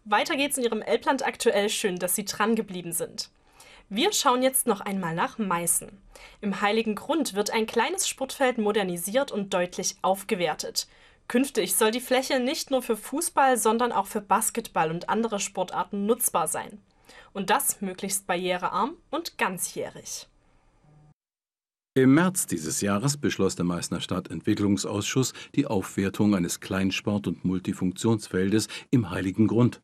Weiter geht's in Ihrem Elbland aktuell. Schön, dass Sie dran geblieben sind. Wir schauen jetzt noch einmal nach Meißen. Im Heiligen Grund wird ein kleines Sportfeld modernisiert und deutlich aufgewertet. Künftig soll die Fläche nicht nur für Fußball, sondern auch für Basketball und andere Sportarten nutzbar sein. Und das möglichst barrierearm und ganzjährig. Im März dieses Jahres beschloss der Meißner Stadtentwicklungsausschuss die Aufwertung eines Kleinsport- und Multifunktionsfeldes im Heiligen Grund.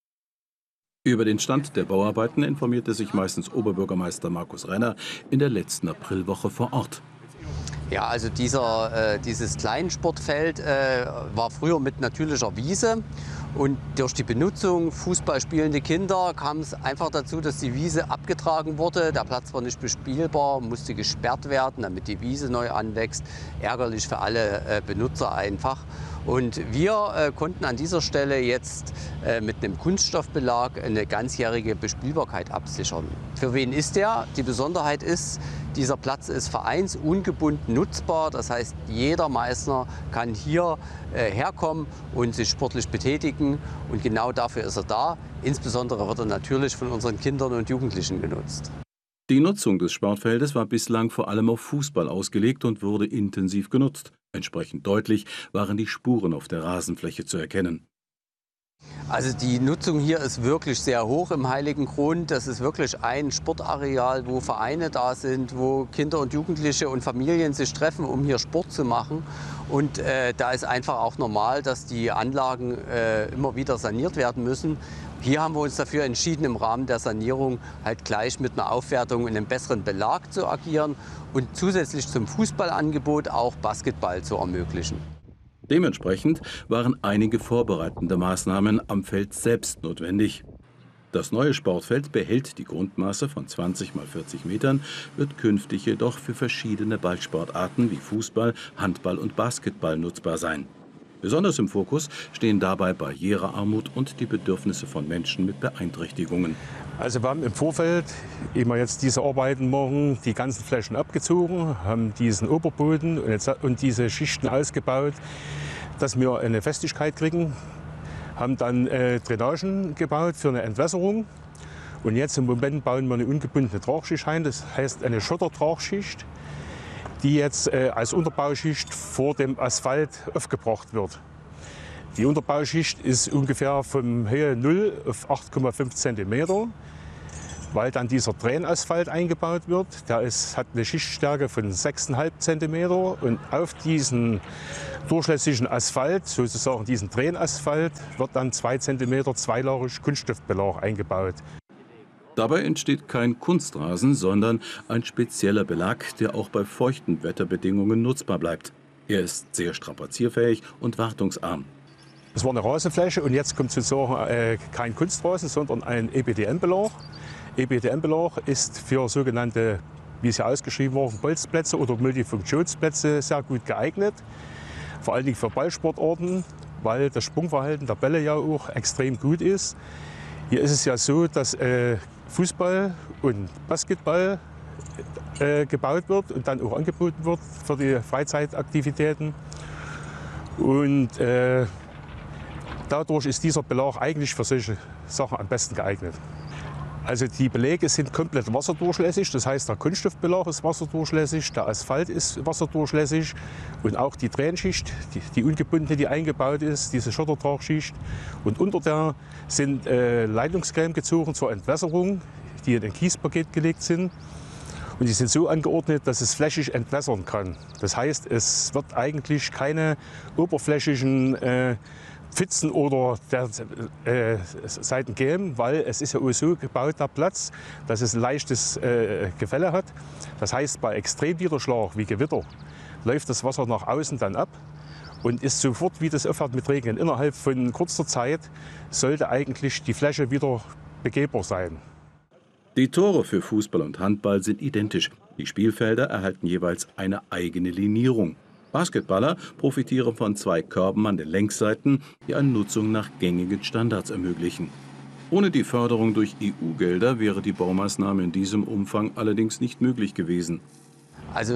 Über den Stand der Bauarbeiten informierte sich Meißens Oberbürgermeister Markus Renner in der letzten Aprilwoche vor Ort. Ja, also dieses Kleinsportfeld war früher mit natürlicher Wiese. Und durch die Benutzung Fußball spielende Kinder kam es einfach dazu, dass die Wiese abgetragen wurde. Der Platz war nicht bespielbar, musste gesperrt werden, damit die Wiese neu anwächst. Ärgerlich für alle Benutzer einfach. Und wir konnten an dieser Stelle jetzt mit einem Kunststoffbelag eine ganzjährige Bespielbarkeit absichern. Für wen ist der? Die Besonderheit ist, dieser Platz ist vereinsungebunden nutzbar. Das heißt, jeder Meißner kann hier herkommen und sich sportlich betätigen. Und genau dafür ist er da. Insbesondere wird er natürlich von unseren Kindern und Jugendlichen genutzt. Die Nutzung des Sportfeldes war bislang vor allem auf Fußball ausgelegt und wurde intensiv genutzt. Entsprechend deutlich waren die Spuren auf der Rasenfläche zu erkennen. Also die Nutzung hier ist wirklich sehr hoch im Heiligen Grund. Das ist wirklich ein Sportareal, wo Vereine da sind, wo Kinder und Jugendliche und Familien sich treffen, um hier Sport zu machen. Und da ist einfach auch normal, dass die Anlagen immer wieder saniert werden müssen. Hier haben wir uns dafür entschieden, im Rahmen der Sanierung halt gleich mit einer Aufwertung und einem besseren Belag zu agieren und zusätzlich zum Fußballangebot auch Basketball zu ermöglichen. Dementsprechend waren einige vorbereitende Maßnahmen am Feld selbst notwendig. Das neue Sportfeld behält die Grundmaße von 20 x 40 Metern, wird künftig jedoch für verschiedene Ballsportarten wie Fußball, Handball und Basketball nutzbar sein. Besonders im Fokus stehen dabei Barrierearmut und die Bedürfnisse von Menschen mit Beeinträchtigungen. Also wir haben im Vorfeld, ehe wir jetzt diese Arbeiten machen, die ganzen Flächen abgezogen, haben diesen Oberboden und diese Schichten ausgebaut, dass wir eine Festigkeit kriegen, haben dann Drainagen gebaut für eine Entwässerung. Und jetzt im Moment bauen wir eine ungebundene Tragschicht ein, das heißt eine Schottertragschicht, die jetzt als Unterbauschicht vor dem Asphalt aufgebracht wird. Die Unterbauschicht ist ungefähr von Höhe 0 auf 8,5 cm, weil dann dieser Drainasphalt eingebaut wird. Der hat eine Schichtstärke von 6,5 cm und auf diesen durchlässigen Asphalt, sozusagen diesen Drainasphalt, wird dann 2 cm zweilagig Kunststoffbelag eingebaut. Dabei entsteht kein Kunstrasen, sondern ein spezieller Belag, der auch bei feuchten Wetterbedingungen nutzbar bleibt. Er ist sehr strapazierfähig und wartungsarm. Es war eine Rasenfläche und jetzt kommt sozusagen kein Kunstrasen, sondern ein EBDM-Belag. EBDM-Belag ist für sogenannte, wie es ja ausgeschrieben wurde, Bolzplätze oder Multifunktionsplätze sehr gut geeignet. Vor allen Dingen für Ballsportarten, weil das Sprungverhalten der Bälle ja auch extrem gut ist. Hier ist es ja so, dass Fußball und Basketball gebaut wird und dann auch angeboten wird für die Freizeitaktivitäten. Und dadurch ist dieser Belag eigentlich für solche Sachen am besten geeignet. Also die Beläge sind komplett wasserdurchlässig, das heißt der Kunststoffbelag ist wasserdurchlässig, der Asphalt ist wasserdurchlässig und auch die Drainagschicht, die ungebundene, die eingebaut ist, diese Schottertragschicht. Und unter der sind Leitungsgräben gezogen zur Entwässerung, die in ein Kiespaket gelegt sind. Und die sind so angeordnet, dass es flächig entwässern kann. Das heißt, es wird eigentlich keine oberflächigen Pfützen oder Seiten geben, weil es ist ja auch so gebaut, der Platz, dass es ein leichtes Gefälle hat. Das heißt, bei Extremniederschlag wie Gewitter läuft das Wasser nach außen dann ab und ist sofort, wie das aufhört mit Regen, innerhalb von kurzer Zeit sollte eigentlich die Fläche wieder begehbar sein. Die Tore für Fußball und Handball sind identisch. Die Spielfelder erhalten jeweils eine eigene Linierung. Basketballer profitieren von 2 Körben an den Längsseiten, die eine Nutzung nach gängigen Standards ermöglichen. Ohne die Förderung durch EU-Gelder wäre die Baumaßnahme in diesem Umfang allerdings nicht möglich gewesen. Also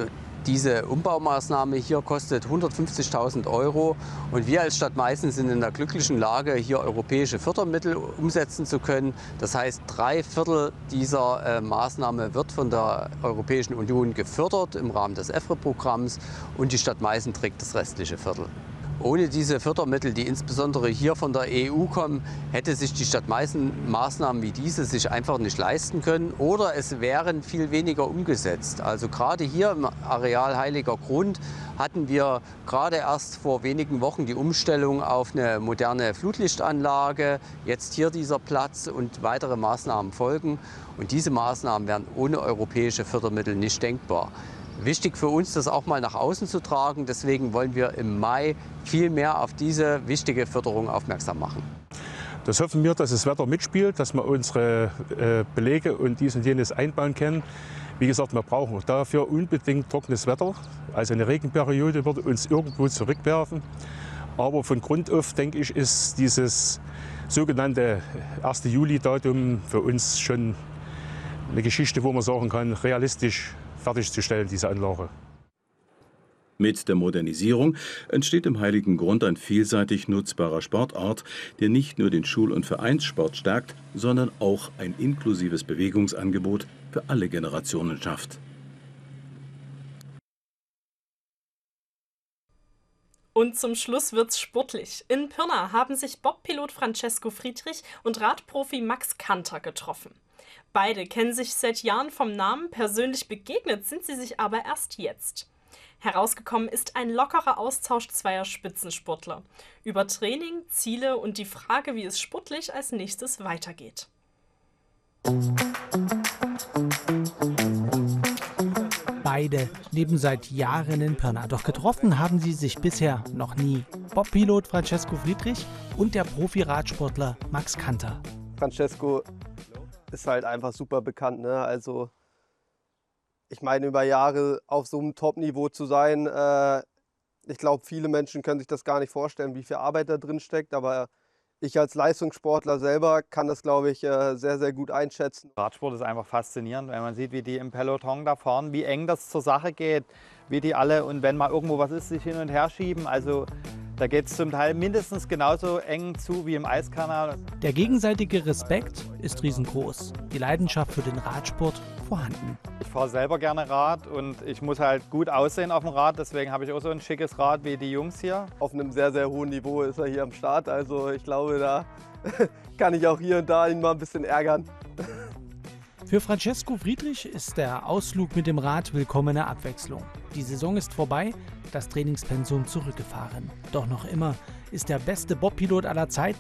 Diese Umbaumaßnahme hier kostet 150.000 € und wir als Stadt Meißen sind in der glücklichen Lage, hier europäische Fördermittel umsetzen zu können. Das heißt, 3/4 dieser Maßnahme wird von der Europäischen Union gefördert im Rahmen des EFRE-Programms und die Stadt Meißen trägt das restliche Viertel. Ohne diese Fördermittel, die insbesondere hier von der EU kommen, hätte sich die Stadt Meißen Maßnahmen wie diese sich einfach nicht leisten können oder es wären viel weniger umgesetzt. Also gerade hier im Areal Heiliger Grund hatten wir gerade erst vor wenigen Wochen die Umstellung auf eine moderne Flutlichtanlage. Jetzt hier dieser Platz und weitere Maßnahmen folgen. Und diese Maßnahmen wären ohne europäische Fördermittel nicht denkbar. Wichtig für uns, das auch mal nach außen zu tragen. Deswegen wollen wir im Mai viel mehr auf diese wichtige Förderung aufmerksam machen. Das hoffen wir, dass das Wetter mitspielt, dass wir unsere Belege und dies und jenes einbauen können. Wie gesagt, wir brauchen dafür unbedingt trockenes Wetter. Also eine Regenperiode würde uns irgendwo zurückwerfen. Aber von Grund auf, denke ich, ist dieses sogenannte 1. Juli-Datum für uns schon eine Geschichte, wo man sagen kann, realistisch fertigzustellen, diese Anlage. Mit der Modernisierung entsteht im Heiligen Grund ein vielseitig nutzbarer Sportort, der nicht nur den Schul- und Vereinssport stärkt, sondern auch ein inklusives Bewegungsangebot für alle Generationen schafft. Und zum Schluss wird's sportlich. In Pirna haben sich Bobpilot Francesco Friedrich und Radprofi Max Kanter getroffen. Beide kennen sich seit Jahren vom Namen, persönlich begegnet sind sie sich aber erst jetzt. Herausgekommen ist ein lockerer Austausch zweier Spitzensportler über Training, Ziele und die Frage, wie es sportlich als nächstes weitergeht. Beide leben seit Jahren in Pirna, doch getroffen haben sie sich bisher noch nie. Bobpilot Francesco Friedrich und der Profi-Radsportler Max Kanter. Francesco ist halt einfach super bekannt, ne? Also ich meine, über Jahre auf so einem Top-Niveau zu sein, ich glaube, viele Menschen können sich das gar nicht vorstellen, wie viel Arbeit da drin steckt, aber ich als Leistungssportler selber kann das, glaube ich, sehr, sehr gut einschätzen. Radsport ist einfach faszinierend, wenn man sieht, wie die im Peloton da fahren, wie eng das zur Sache geht, wie die alle und wenn mal irgendwo was ist, sich hin und her schieben. Also da geht es zum Teil mindestens genauso eng zu wie im Eiskanal. Der gegenseitige Respekt ist riesengroß, die Leidenschaft für den Radsport vorhanden. Ich fahre selber gerne Rad und ich muss halt gut aussehen auf dem Rad, deswegen habe ich auch so ein schickes Rad wie die Jungs hier. Auf einem sehr, sehr hohen Niveau ist er hier am Start, also ich glaube, da kann ich auch hier und da ihn mal ein bisschen ärgern. Für Francesco Friedrich ist der Ausflug mit dem Rad willkommene Abwechslung. Die Saison ist vorbei, das Trainingspensum zurückgefahren. Doch noch immer ist der beste Bobpilot aller Zeiten